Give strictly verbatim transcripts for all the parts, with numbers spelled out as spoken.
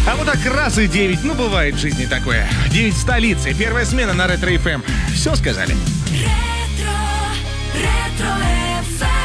А вот так раз и девять. Ну, бывает в жизни такое. Девять в столице. Первая смена на Ретро эф эм. Все сказали. Ретро, ретро эф эм.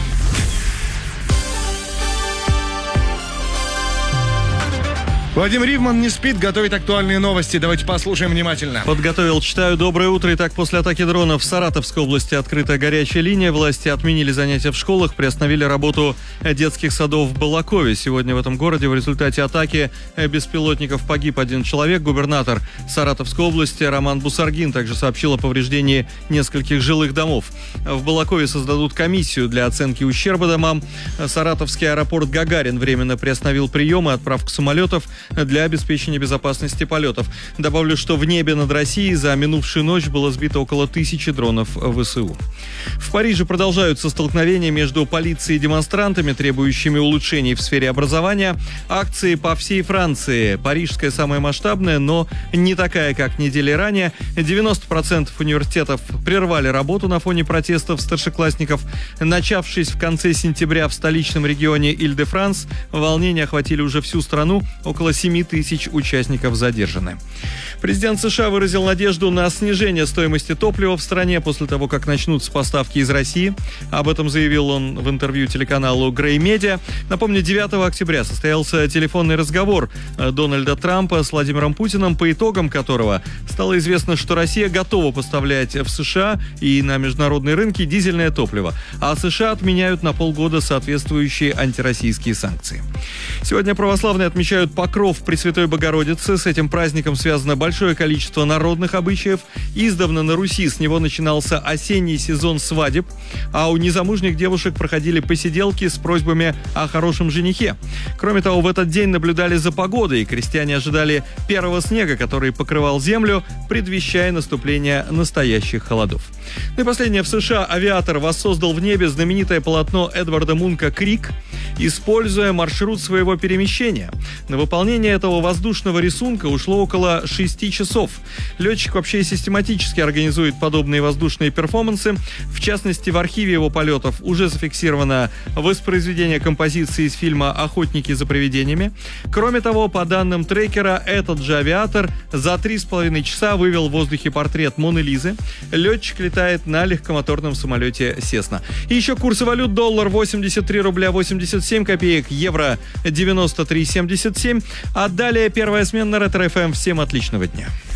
Владимир Ривман не спит, готовит актуальные новости. Давайте послушаем внимательно. Подготовил, читаю. Доброе утро. Итак, после атаки дронов в Саратовской области открыта горячая линия. Власти отменили занятия в школах, приостановили работу детских садов в Балакове. Сегодня в этом городе в результате атаки беспилотников погиб один человек. Губернатор Саратовской области Роман Бусаргин также сообщил о повреждении нескольких жилых домов. В Балакове создадут комиссию для оценки ущерба домам. Саратовский аэропорт Гагарин временно приостановил прием и отправку самолетов для обеспечения безопасности полетов. Добавлю, что в небе над Россией за минувшую ночь было сбито около тысячи дронов вэ эс у. В Париже продолжаются столкновения между полицией и демонстрантами, требующими улучшений в сфере образования. Акции по всей Франции. Парижская самая масштабная, но не такая, как недели ранее. девяносто процентов университетов прервали работу на фоне протестов старшеклассников. Начавшись в конце сентября в столичном регионе Иль-де-Франс, волнения охватили уже всю страну. Около семь тысяч участников задержаны. Президент США выразил надежду на снижение стоимости топлива в стране после того, как начнутся поставки из России. Об этом заявил он в интервью телеканалу Грей Медиа. Напомню, девятого октября состоялся телефонный разговор Дональда Трампа с Владимиром Путиным, по итогам которого стало известно, что Россия готова поставлять в США и на международные рынки дизельное топливо, а США отменяют на полгода соответствующие антироссийские санкции. Сегодня православные отмечают Покров Пресвятой Богородицы. С этим праздником связано большое количество народных обычаев. Издавна на Руси с него начинался осенний сезон свадеб, а у незамужних девушек проходили посиделки с просьбами о хорошем женихе. Кроме того, в этот день наблюдали за погодой, и крестьяне ожидали первого снега, который покрывал землю, предвещая наступление настоящих холодов. Ну и последнее. В США авиатор воссоздал в небе знаменитое полотно Эдварда Мунка «Крик», используя маршрут своего перемещения. На выполнение этого воздушного рисунка ушло около шести часов. Летчик вообще систематически организует подобные воздушные перформансы. В частности, в архиве его полетов уже зафиксировано воспроизведение композиции из фильма «Охотники за привидениями». Кроме того, по данным трекера, этот же авиатор за три с половиной часа вывел в воздухе портрет Моны Лизы. Летчик летает на легкомоторном самолете «Сесна». И еще курсы валют: доллар восемьдесят три рубля восемьдесят семь копеек, евро девяносто три семьдесят семь. А далее первая смена на Ретро эф эм. Всем отличного дня.